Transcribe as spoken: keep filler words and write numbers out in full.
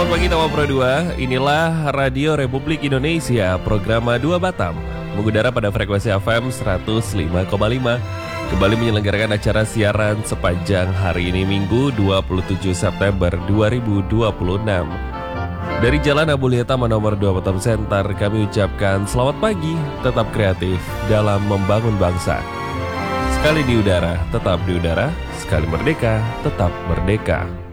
Selamat pagi Tawa Pro dua, inilah Radio Republik Indonesia, program dua Batam, mengudara pada frekuensi F M seratus lima koma lima, kembali menyelenggarakan acara siaran sepanjang hari ini Minggu dua puluh tujuh September dua ribu dua puluh enam. Dari Jalan Abul Hitam nomor dua Batam Center, kami ucapkan selamat pagi, tetap kreatif dalam membangun bangsa. Sekali di udara, tetap di udara, sekali merdeka, tetap merdeka.